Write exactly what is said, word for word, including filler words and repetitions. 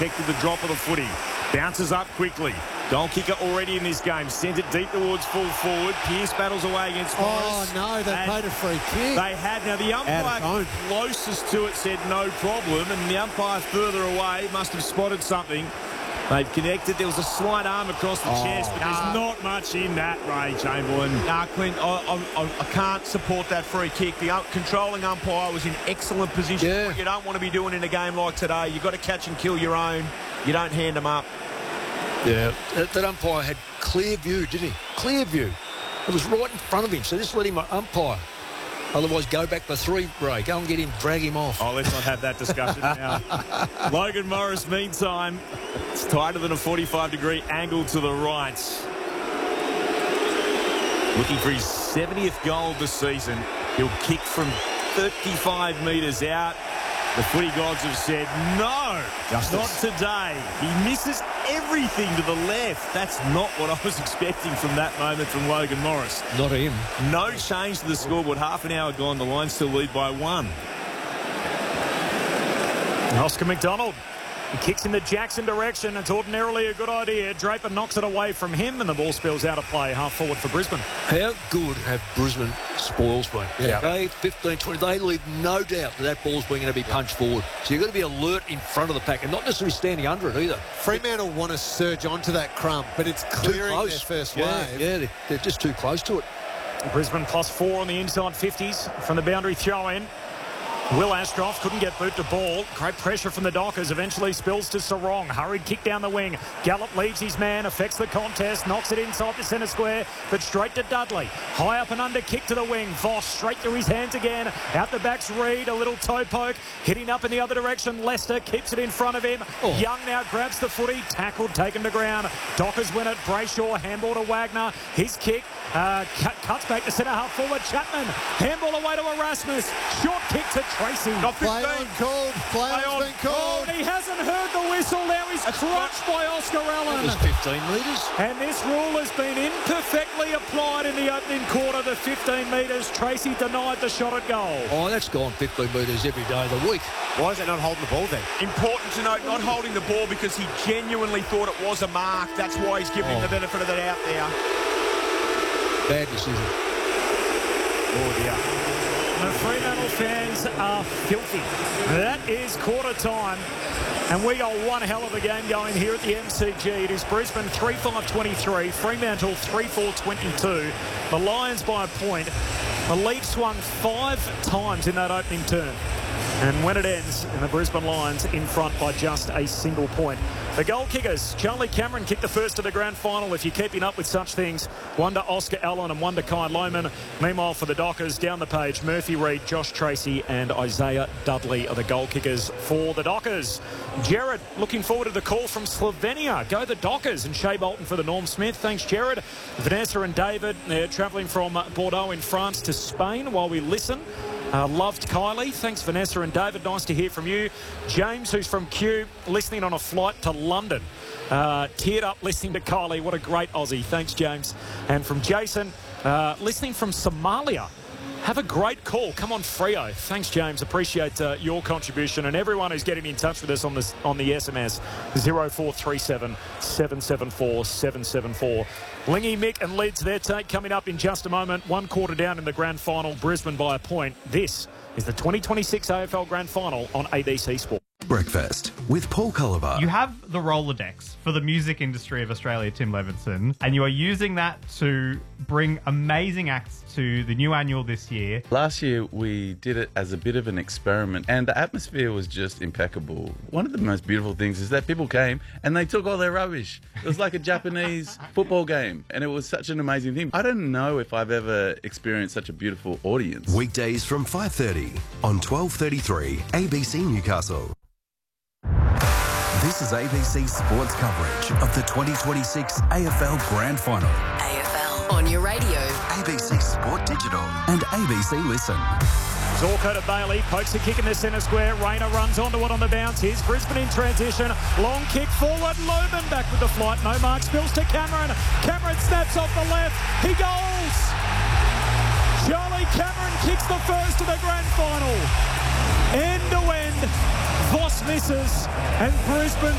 Protected the drop of the footy. Bounces up quickly. Goal kicker already in this game. Sent it deep towards full forward. Pearce battles away against Morris. Oh, no, they played a free kick. They had. Now, the umpire closest to it said no problem, and the umpire further away must have spotted something. They've connected. There was a slight arm across the oh, chest, but nah. there's not much in that, Ray Chamberlain. Nah, Clint, I, I, I can't support that free kick. The um, controlling umpire was in excellent position. Yeah. What you don't want to be doing in a game like today. You've got to catch and kill your own. You don't hand them up. Yeah, that, that umpire had clear view, didn't he? Clear view. It was right in front of him, so just let him umpire. Otherwise, go back for three, Ray. Go and get him, drag him off. Oh, let's not have that discussion now. Logan Morris, meantime, it's tighter than a forty-five degree angle to the right. Looking for his seventieth goal this season. He'll kick from thirty-five metres out. The footy gods have said, no, Justice. Not today. He misses everything to the left. That's not what I was expecting from that moment from Logan Morris. Not him. No change to the scoreboard. Half an hour gone. The Lions still lead by one. Oscar McDonald. He kicks in the Jackson direction. It's ordinarily a good idea. Draper knocks it away from him, and the ball spills out of play. Half forward for Brisbane. How good have Brisbane spoils been? Yeah. They, fifteen, twenty, they leave no doubt that that ball's been going to be punched forward. So you've got to be alert in front of the pack and not necessarily standing under it either. Fremantle want to surge onto that crump, but it's clearing their first yeah, wave. Yeah, they're, they're just too close to it. Brisbane plus four on the inside fifties from the boundary throw-in. Will Ashcroft couldn't get boot to ball. Great pressure from the Dockers. Eventually spills to Sarong. Hurried kick down the wing. Gallup leads his man. Affects the contest. Knocks it inside the centre square. But straight to Dudley. High up and under kick to the wing. Voss straight through his hands again. Out the back's Reed. A little toe poke. Hitting up in the other direction. Lester keeps it in front of him. Oh. Young now grabs the footy. Tackled. Taken to ground. Dockers win it. Brayshaw. Handball to Wagner. His kick. Uh, cut, cuts back to centre half forward. Chapman. Handball away to Erasmus. Short kick to Tracy. Not Play on called. Play, Play on been called. Oh, he hasn't heard the whistle. Now he's crunched by Oscar Allen. It was fifteen metres. And this rule has been imperfectly applied in the opening quarter. The fifteen metres. Tracy denied the shot at goal. Oh, that's gone fifteen metres every day of the week. Why is that not holding the ball then? Important to note, not holding the ball because he genuinely thought it was a mark. That's why he's giving oh. him the benefit of that out there. Bad decision. Oh, dear. The Fremantle fans are filthy. That is quarter time. And we got one hell of a game going here at the M C G. It is Brisbane three five twenty-three, Fremantle three four twenty-two. The Lions by a point. The lead swung five times in that opening term. And when it ends, and the Brisbane Lions in front by just a single point. The goal kickers, Charlie Cameron kicked the first of the grand final. If you're keeping up with such things, one to Oscar Allen and one to Kai Lohmann. Meanwhile, for the Dockers, down the page, Murphy Reid, Josh Tracy and Isaiah Dudley are the goal kickers for the Dockers. Jared, looking forward to the call from Slovenia. Go the Dockers, and Shea Bolton for the Norm Smith. Thanks, Jared. Vanessa and David, they're travelling from Bordeaux in France to Spain while we listen. Uh, loved Kylie. Thanks, Vanessa and David. Nice to hear from you. James, who's from Kew, listening on a flight to London. Uh, teared up listening to Kylie. What a great Aussie. Thanks, James. And from Jason, uh, listening from Somalia. Have a great call. Come on, Freo. Thanks, James. Appreciate uh, your contribution. And everyone who's getting in touch with us on, this, on the S M S, zero four three seven, seven seven four, seven seven four. Lingy, Mick and Lids, their take coming up in just a moment. One quarter down in the grand final, Brisbane by a point. This is the twenty twenty-six A F L Grand Final on A B C Sport. Breakfast with Paul Culliver. You have the Rolodex for the music industry of Australia, Tim Levinson, and you are using that to bring amazing acts to the new annual this year. Last year we did it as a bit of an experiment and the atmosphere was just impeccable. One of the most beautiful things is that people came and they took all their rubbish. It was like a Japanese football game and it was such an amazing thing. I don't know if I've ever experienced such a beautiful audience. Weekdays from five thirty on twelve thirty-three A B C Newcastle. This is A B C Sports coverage of the twenty twenty-six A F L Grand Final. A F L on your radio. A B C Sport Digital and A B C Listen. Zorko to Bailey, pokes a kick in the centre square. Rayner runs onto it on the bounce. Here's Brisbane in transition. Long kick forward. Lohmann back with the flight. No mark. Spills to Cameron. Cameron snaps off the left. He goals. Charlie Cameron kicks the first of the grand final. End to end. Voss misses and Brisbane